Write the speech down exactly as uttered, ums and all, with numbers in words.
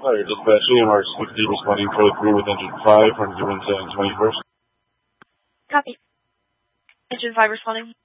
Fire dispatch, E M R sixty responding code three with engine five, running zero one seven twenty-first. Copy. Engine five responding.